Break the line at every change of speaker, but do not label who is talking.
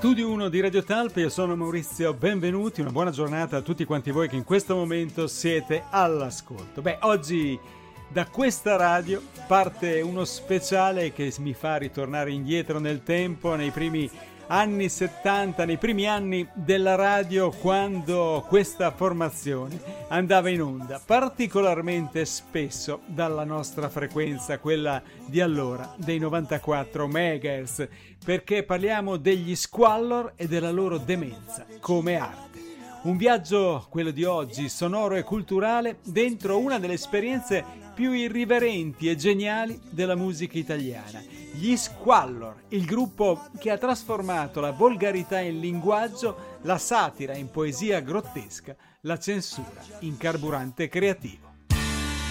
Studio 1 di Radio Talpa, io sono Maurizio, benvenuti, una buona giornata a tutti quanti voi che in questo momento siete all'ascolto. Oggi da questa radio parte uno speciale che mi fa ritornare indietro nel tempo, nei primi anni 70, nei primi anni della radio, quando questa formazione andava in onda particolarmente spesso dalla nostra frequenza, quella di allora, dei 94 MHz, perché parliamo degli Squallor e della loro demenza come arte. Un viaggio, quello di oggi, sonoro e culturale, dentro una delle esperienze più irriverenti e geniali della musica italiana. Gli Squallor, il gruppo che ha trasformato la volgarità in linguaggio, la satira in poesia grottesca, la censura in carburante creativo.